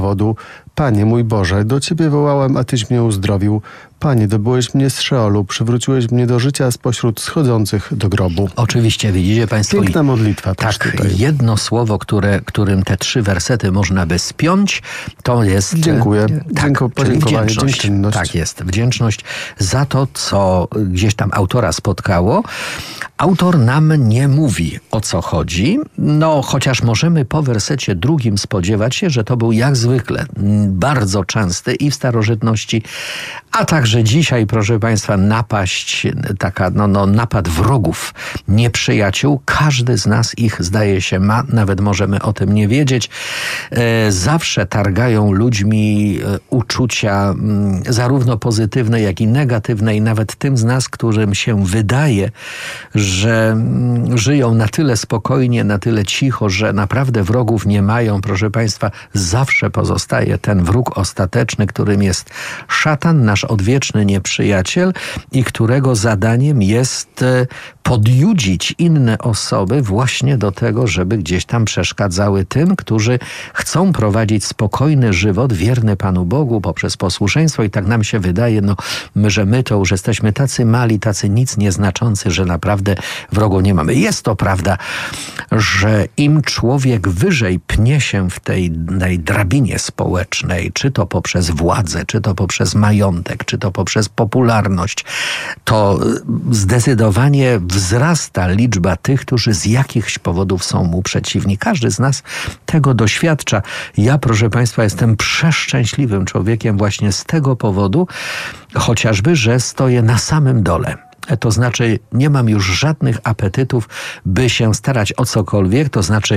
powodu. Panie mój Boże, do Ciebie wołałem, a Tyś mnie uzdrowił. Panie, dobyłeś mnie z Szeolu, przywróciłeś mnie do życia spośród schodzących do grobu. Oczywiście, widzicie Państwo... Piękna modlitwa też tak, tutaj. jedno słowo, którym te 3 wersety można by spiąć, to jest... Dziękuję. Czyli Podziękowanie, wdzięczność. dziękczynność. Tak jest, wdzięczność za to, co gdzieś tam autora spotkało. Autor nam nie mówi, o co chodzi, chociaż możemy po wersecie 2 spodziewać się, że to był jak zwykle bardzo częsty i w starożytności, a także dzisiaj, proszę Państwa, napaść, napad wrogów, nieprzyjaciół. Każdy z nas ich, zdaje się, ma, nawet możemy o tym nie wiedzieć. Zawsze targają ludźmi uczucia zarówno pozytywne, jak i negatywne i nawet tym z nas, którym się wydaje, że żyją na tyle spokojnie, na tyle cicho, że naprawdę wrogów nie mają. Proszę Państwa, zawsze pozostaje ten wróg ostateczny, którym jest szatan, nasz odwieczny nieprzyjaciel i którego zadaniem jest podjudzić inne osoby właśnie do tego, żeby gdzieś tam przeszkadzały tym, którzy chcą prowadzić spokojny żywot, wierny Panu Bogu poprzez posłuszeństwo i tak nam się wydaje, że my to już jesteśmy tacy mali, tacy nic nieznaczący, że naprawdę wrogów nie mamy. Jest to prawda, że im człowiek wyżej pnie się w tej drabinie społecznej, czy to poprzez władzę, czy to poprzez majątek, czy to poprzez popularność, to zdecydowanie wzrasta liczba tych, którzy z jakichś powodów są mu przeciwni. Każdy z nas tego doświadcza. Ja, proszę Państwa, jestem przeszczęśliwym człowiekiem właśnie z tego powodu, chociażby, że stoję na samym dole. To znaczy nie mam już żadnych apetytów, by się starać o cokolwiek. To znaczy,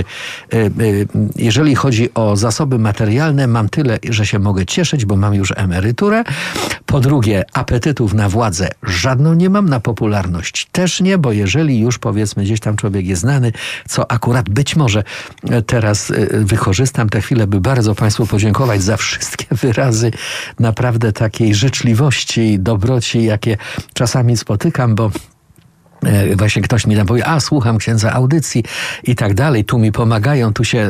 jeżeli chodzi o zasoby materialne, mam tyle, że się mogę cieszyć, bo mam już emeryturę. Po drugie, apetytów na władzę żadną nie mam, na popularność też nie, bo jeżeli już powiedzmy gdzieś tam człowiek jest znany, co akurat być może teraz wykorzystam tę chwilę, by bardzo Państwu podziękować za wszystkie wyrazy naprawdę takiej życzliwości i dobroci, jakie czasami spotykam, bo właśnie ktoś mi tam powie, słucham księdza audycji i tak dalej, tu mi pomagają,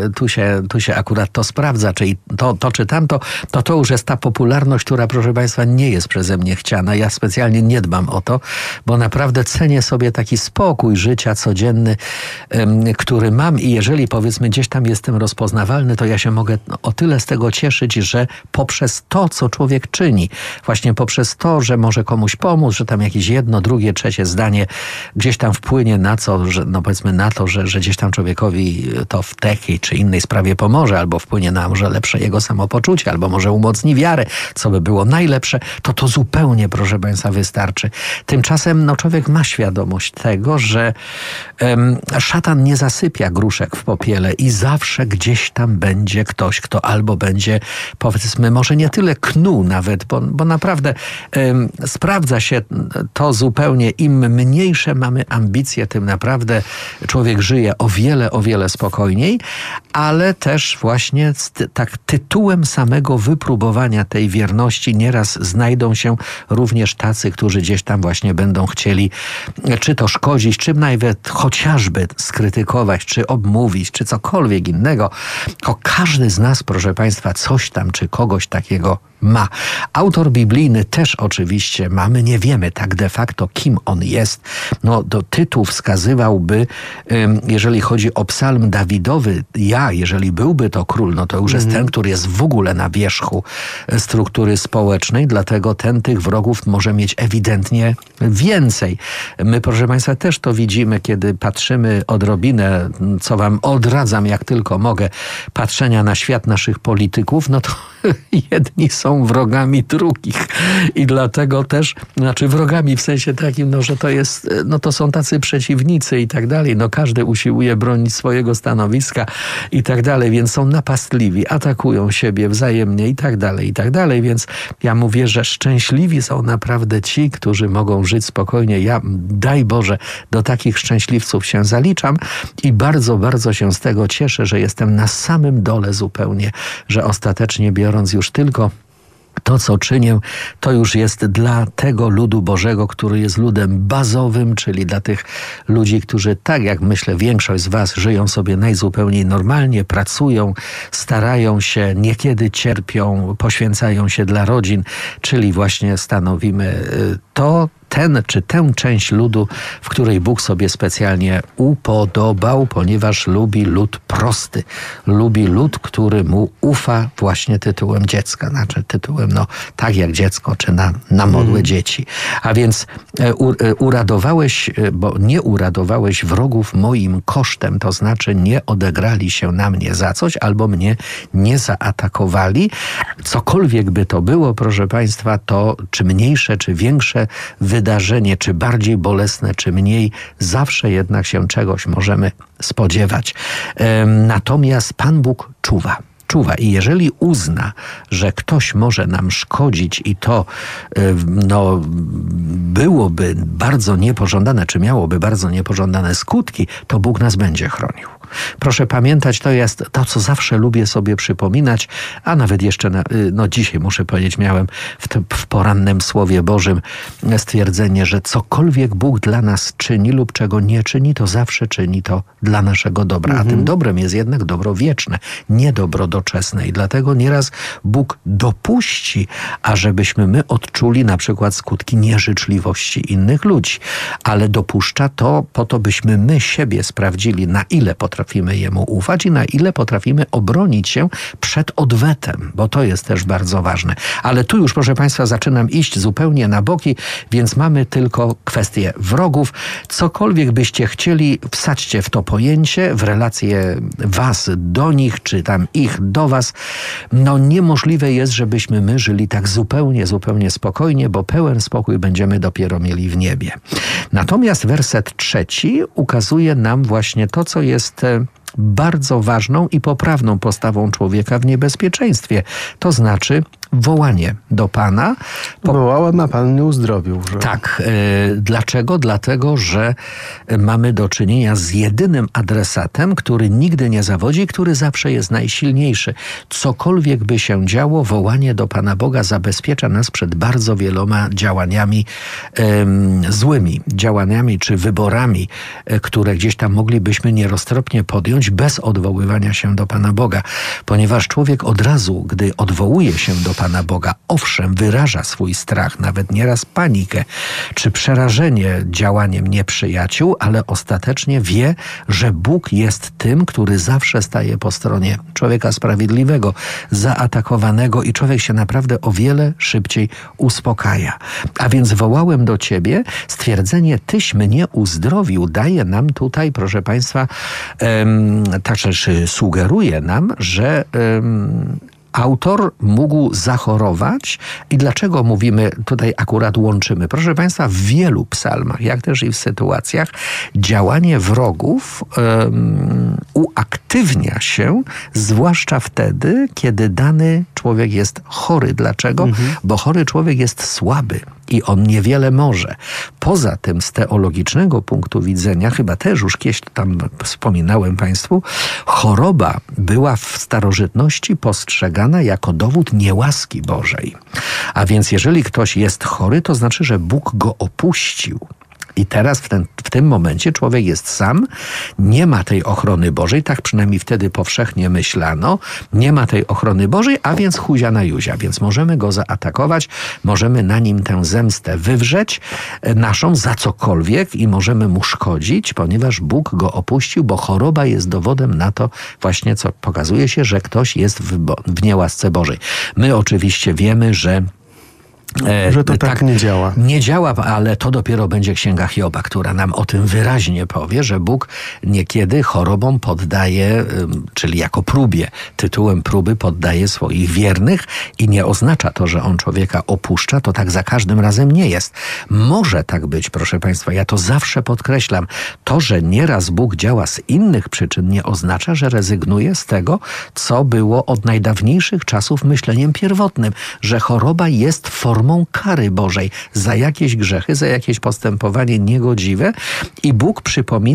tu się akurat to sprawdza, czyli to czy tamto, to już jest ta popularność, która, proszę Państwa, nie jest przeze mnie chciana. Ja specjalnie nie dbam o to, bo naprawdę cenię sobie taki spokój życia codzienny, który mam i jeżeli powiedzmy gdzieś tam jestem rozpoznawalny, to ja się mogę o tyle z tego cieszyć, że poprzez to, co człowiek czyni, właśnie poprzez to, że może komuś pomóc, że tam jakieś jedno, drugie, trzecie zdanie gdzieś tam wpłynie na co, że powiedzmy na to, że gdzieś tam człowiekowi to w takiej czy innej sprawie pomoże, albo wpłynie na może lepsze jego samopoczucie, albo może umocni wiarę, co by było najlepsze, to zupełnie, proszę Państwa, wystarczy. Tymczasem człowiek ma świadomość tego, że szatan nie zasypia gruszek w popiele i zawsze gdzieś tam będzie ktoś, kto albo będzie, powiedzmy, może nie tyle knuł nawet, bo naprawdę sprawdza się to zupełnie, im mniejsze mamy ambicje, tym naprawdę człowiek żyje o wiele spokojniej, ale też właśnie tak tytułem samego wypróbowania tej wierności nieraz znajdą się również tacy, którzy gdzieś tam właśnie będą chcieli czy to szkodzić, czy nawet chociażby skrytykować, czy obmówić, czy cokolwiek innego. Każdy z nas, proszę Państwa, coś tam, czy kogoś takiego ma. Autor biblijny też oczywiście ma. My nie wiemy tak de facto, kim on jest. Do tytuł wskazywałby, jeżeli chodzi o psalm Dawidowy, jeżeli byłby to król, to już jest ten, który jest w ogóle na wierzchu struktury społecznej, dlatego tych wrogów może mieć ewidentnie więcej. My, proszę Państwa, też to widzimy, kiedy patrzymy odrobinę, co Wam odradzam, jak tylko mogę, patrzenia na świat naszych polityków, to jedni są wrogami drugich i dlatego też, wrogami w sensie takim, że to jest, to są tacy przeciwnicy i tak dalej, każdy usiłuje bronić swojego stanowiska i tak dalej, więc są napastliwi, atakują siebie wzajemnie i tak dalej, więc ja mówię, że szczęśliwi są naprawdę ci, którzy mogą żyć spokojnie. Ja, daj Boże, do takich szczęśliwców się zaliczam i bardzo, bardzo się z tego cieszę, że jestem na samym dole zupełnie, że ostatecznie biorąc już tylko To, co czynię, to już jest dla tego ludu Bożego, który jest ludem bazowym, czyli dla tych ludzi, którzy, tak jak myślę, większość z was żyją sobie najzupełniej normalnie, pracują, starają się, niekiedy cierpią, poświęcają się dla rodzin, czyli właśnie stanowimy ten czy tę część ludu, w której Bóg sobie specjalnie upodobał, ponieważ lubi lud prosty. Lubi lud, który mu ufa właśnie tytułem dziecka. Znaczy tytułem, tak jak dziecko, czy na modłę dzieci. A więc uradowałeś, bo nie uradowałeś wrogów moim kosztem, to znaczy nie odegrali się na mnie za coś, albo mnie nie zaatakowali. Cokolwiek by to było, proszę Państwa, to czy mniejsze, czy większe wydarzenie, czy bardziej bolesne, czy mniej, zawsze jednak się czegoś możemy spodziewać. Natomiast Pan Bóg czuwa. I jeżeli uzna, że ktoś może nam szkodzić i to byłoby bardzo niepożądane, czy miałoby bardzo niepożądane skutki, to Bóg nas będzie chronił. Proszę pamiętać, to jest to, co zawsze lubię sobie przypominać, a nawet jeszcze dzisiaj muszę powiedzieć, miałem w porannym Słowie Bożym stwierdzenie, że cokolwiek Bóg dla nas czyni lub czego nie czyni, to zawsze czyni to dla naszego dobra. A tym dobrem jest jednak dobro wieczne, nie dobro doczesne. I dlatego nieraz Bóg dopuści, ażebyśmy my odczuli na przykład skutki nieżyczliwości innych ludzi. Ale dopuszcza to po to, byśmy my siebie sprawdzili, na ile potrafimy Jemu ufać i na ile potrafimy obronić się przed odwetem, bo to jest też bardzo ważne. Ale tu już, proszę Państwa, zaczynam iść zupełnie na boki, więc mamy tylko kwestię wrogów. Cokolwiek byście chcieli, wsadźcie w to pojęcie, w relację was do nich, czy tam ich do was. Niemożliwe jest, żebyśmy my żyli tak zupełnie spokojnie, bo pełen spokój będziemy dopiero mieli w niebie. Natomiast werset 3 ukazuje nam właśnie to, co jest bardzo ważną i poprawną postawą człowieka w niebezpieczeństwie. To znaczy wołanie do Pana. Wołałem, a Pan mnie uzdrowił. Że... Tak. Dlaczego? Dlatego, że mamy do czynienia z jedynym adresatem, który nigdy nie zawodzi, który zawsze jest najsilniejszy. Cokolwiek by się działo, wołanie do Pana Boga zabezpiecza nas przed bardzo wieloma działaniami złymi, działaniami czy wyborami, które gdzieś tam moglibyśmy nieroztropnie podjąć bez odwoływania się do Pana Boga. Ponieważ człowiek od razu, gdy odwołuje się do Pana Boga, owszem, wyraża swój strach, nawet nieraz panikę, czy przerażenie działaniem nieprzyjaciół, ale ostatecznie wie, że Bóg jest tym, który zawsze staje po stronie człowieka sprawiedliwego, zaatakowanego i człowiek się naprawdę o wiele szybciej uspokaja. A więc wołałem do Ciebie, stwierdzenie Tyś mnie uzdrowił daje nam tutaj, proszę Państwa, sugeruje nam, że autor mógł zachorować i dlaczego mówimy, tutaj akurat łączymy? Proszę Państwa, w wielu psalmach, jak też i w sytuacjach, działanie wrogów uaktywnia się, zwłaszcza wtedy, kiedy dany człowiek jest chory. Dlaczego? Bo chory człowiek jest słaby i on niewiele może. Poza tym z teologicznego punktu widzenia, chyba też już kiedyś tam wspominałem Państwu, choroba była w starożytności postrzegana jako dowód niełaski Bożej. A więc jeżeli ktoś jest chory, to znaczy, że Bóg go opuścił. I teraz w tym momencie człowiek jest sam, nie ma tej ochrony Bożej, tak przynajmniej wtedy powszechnie myślano, nie ma tej ochrony Bożej, a więc huzia na juzia, więc możemy go zaatakować, możemy na nim tę zemstę wywrzeć, naszą za cokolwiek i możemy mu szkodzić, ponieważ Bóg go opuścił, bo choroba jest dowodem na to właśnie, co pokazuje się, że ktoś jest w niełasce Bożej. My oczywiście wiemy, że to tak nie działa. Nie działa, ale to dopiero będzie Księga Hioba, która nam o tym wyraźnie powie, że Bóg niekiedy chorobom poddaje, czyli jako próbie, tytułem próby poddaje swoich wiernych i nie oznacza to, że on człowieka opuszcza, to tak za każdym razem nie jest. Może tak być, proszę Państwa, ja to zawsze podkreślam. To, że nieraz Bóg działa z innych przyczyn, nie oznacza, że rezygnuje z tego, co było od najdawniejszych czasów myśleniem pierwotnym, że choroba jest formą kary Bożej za jakieś grzechy, za jakieś postępowanie niegodziwe i Bóg przypomina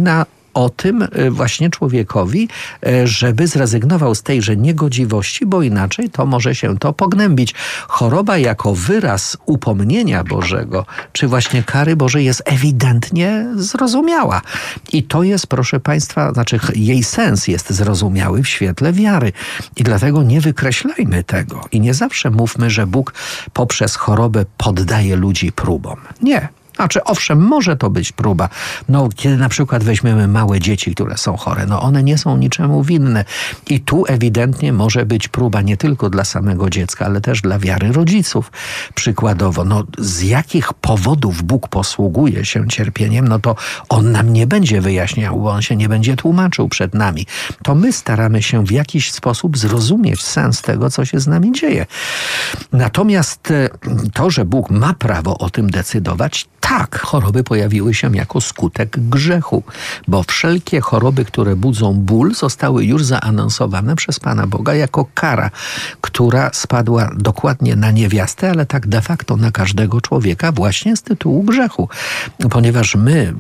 o tym właśnie człowiekowi, żeby zrezygnował z tejże niegodziwości, bo inaczej to może się to pognębić. Choroba jako wyraz upomnienia Bożego, czy właśnie kary Bożej jest ewidentnie zrozumiała. I to jest, proszę Państwa, znaczy jej sens jest zrozumiały w świetle wiary. I dlatego nie wykreślajmy tego. I nie zawsze mówmy, że Bóg poprzez chorobę poddaje ludzi próbom. Nie. Znaczy, owszem, może to być próba. No, kiedy na przykład weźmiemy małe dzieci, które są chore, no one nie są niczemu winne. I tu ewidentnie może być próba nie tylko dla samego dziecka, ale też dla wiary rodziców. Przykładowo, no z jakich powodów Bóg posługuje się cierpieniem, no to On nam nie będzie wyjaśniał, bo On się nie będzie tłumaczył przed nami. To my staramy się w jakiś sposób zrozumieć sens tego, co się z nami dzieje. Natomiast to, że Bóg ma prawo o tym decydować, tak, choroby pojawiły się jako skutek grzechu, bo wszelkie choroby, które budzą ból, zostały już zaanonsowane przez Pana Boga jako kara, która spadła dokładnie na niewiastę, ale tak de facto na każdego człowieka właśnie z tytułu grzechu. Ponieważ my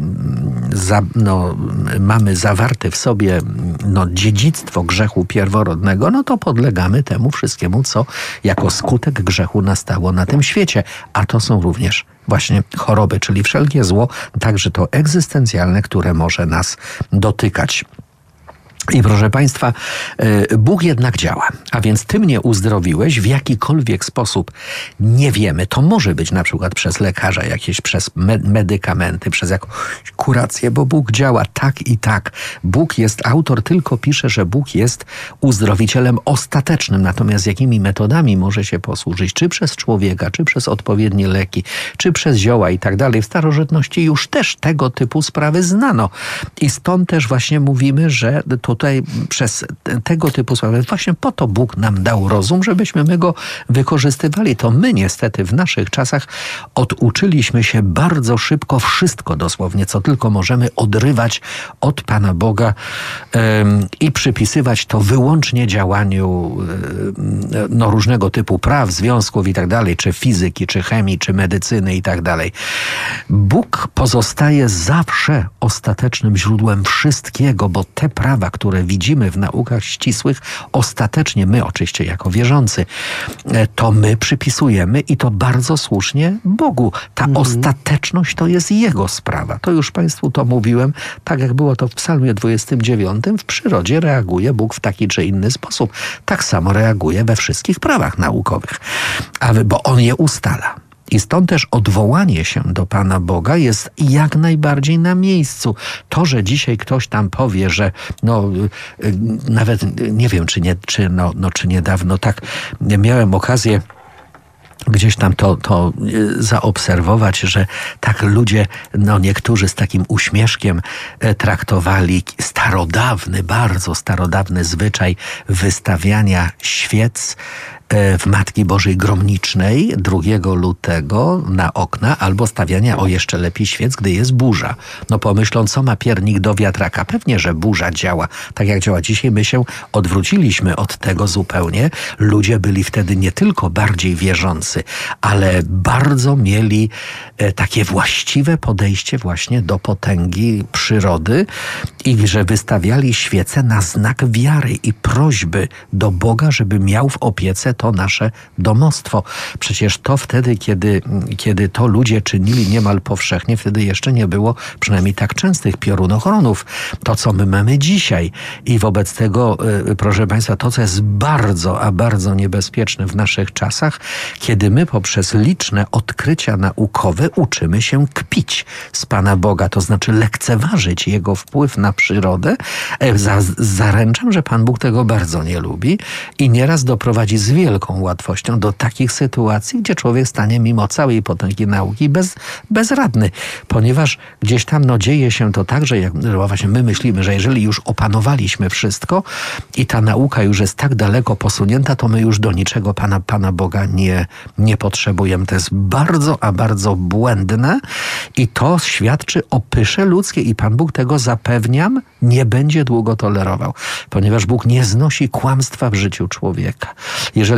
mamy zawarte w sobie dziedzictwo grzechu pierworodnego, no to podlegamy temu wszystkiemu, co jako skutek grzechu nastało na tym świecie. A to są również właśnie choroby, czyli wszelkie zło, także to egzystencjalne, które może nas dotykać. I proszę Państwa, Bóg jednak działa, a więc Ty mnie uzdrowiłeś w jakikolwiek sposób. Nie wiemy, to może być na przykład przez lekarza, jakieś przez medykamenty, przez jakąś kurację, bo Bóg działa tak i tak. Bóg jest, autor tylko pisze, że Bóg jest uzdrowicielem ostatecznym, natomiast jakimi metodami może się posłużyć, czy przez człowieka, czy przez odpowiednie leki, czy przez zioła i tak dalej. W starożytności już też tego typu sprawy znano i stąd też właśnie mówimy, że tutaj przez tego typu sprawy właśnie po to Bóg nam dał rozum, żebyśmy my go wykorzystywali. To my niestety w naszych czasach oduczyliśmy się bardzo szybko wszystko dosłownie, co tylko możemy odrywać od Pana Boga i przypisywać to wyłącznie działaniu różnego typu praw, związków i tak dalej, czy fizyki, czy chemii, czy medycyny i tak dalej. Bóg pozostaje zawsze ostatecznym źródłem wszystkiego, bo te prawa, które widzimy w naukach ścisłych, ostatecznie my oczywiście jako wierzący, to my przypisujemy i to bardzo słusznie Bogu. Ta ostateczność to jest Jego sprawa. To już Państwu to mówiłem, tak jak było to w Psalmie 29, w przyrodzie reaguje Bóg w taki czy inny sposób. Tak samo reaguje we wszystkich prawach naukowych, bo On je ustala. I stąd też odwołanie się do Pana Boga jest jak najbardziej na miejscu. To, że dzisiaj ktoś tam powie, że nawet nie wiem, czy niedawno tak miałem okazję gdzieś tam to zaobserwować, że tak ludzie, niektórzy z takim uśmieszkiem traktowali bardzo starodawny zwyczaj wystawiania świec w Matki Bożej Gromnicznej 2 lutego na okna, albo stawiania, jeszcze lepiej, świec, gdy jest burza. Pomyślą, co ma piernik do wiatraka. Pewnie, że burza działa tak, jak działa dzisiaj. My się odwróciliśmy od tego zupełnie. Ludzie byli wtedy nie tylko bardziej wierzący, ale bardzo mieli takie właściwe podejście właśnie do potęgi przyrody i że wystawiali świece na znak wiary i prośby do Boga, żeby miał w opiece to nasze domostwo. Przecież to wtedy, kiedy to ludzie czynili niemal powszechnie, wtedy jeszcze nie było przynajmniej tak częstych piorunochronów. To, co my mamy dzisiaj. I wobec tego, proszę Państwa, to, co jest bardzo, a bardzo niebezpieczne w naszych czasach, kiedy my poprzez liczne odkrycia naukowe uczymy się kpić z Pana Boga, to znaczy lekceważyć Jego wpływ na przyrodę. Zaręczam, że Pan Bóg tego bardzo nie lubi i nieraz doprowadzi z wielką łatwością do takich sytuacji, gdzie człowiek stanie mimo całej potęgi nauki bezradny, ponieważ gdzieś tam dzieje się to tak, że właśnie my myślimy, że jeżeli już opanowaliśmy wszystko i ta nauka już jest tak daleko posunięta, to my już do niczego Pana Boga nie potrzebujemy. To jest bardzo, a bardzo błędne i to świadczy o pysze ludzkiej i Pan Bóg tego, zapewniam, nie będzie długo tolerował, ponieważ Bóg nie znosi kłamstwa w życiu człowieka. Jeżeli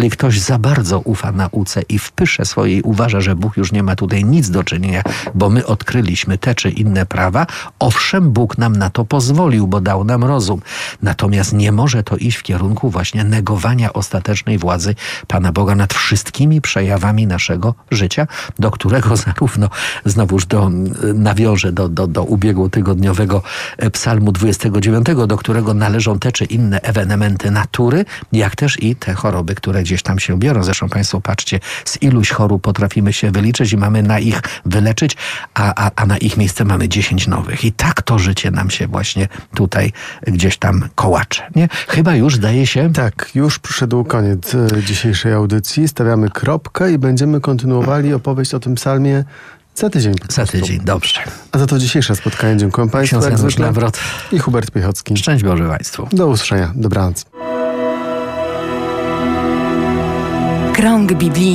jeżeli ktoś za bardzo ufa nauce i w pysze swojej uważa, że Bóg już nie ma tutaj nic do czynienia, bo my odkryliśmy te czy inne prawa, owszem, Bóg nam na to pozwolił, bo dał nam rozum. Natomiast nie może to iść w kierunku właśnie negowania ostatecznej władzy Pana Boga nad wszystkimi przejawami naszego życia, do którego zarówno, znowuż nawiążę do ubiegłotygodniowego psalmu 29, do którego należą te czy inne ewenementy natury, jak też i te choroby, które gdzieś tam się biorą. Zresztą Państwo patrzcie, z iluś chorób potrafimy się wyliczyć i mamy na ich wyleczyć, a na ich miejsce mamy 10 nowych. I tak to życie nam się właśnie tutaj gdzieś tam kołacze. Nie? Chyba już zdaje się... Tak, już przyszedł koniec dzisiejszej audycji. Stawiamy kropkę i będziemy kontynuowali opowieść o tym psalmie za tydzień. Za tydzień, dobrze. A za to dzisiejsze spotkanie dziękuję Państwu. Ksiądz Janusz Nawrot i Hubert Piechocki. Szczęść Boże Państwu. Do usłyszenia. Dobranoc. Krąg Biblijny.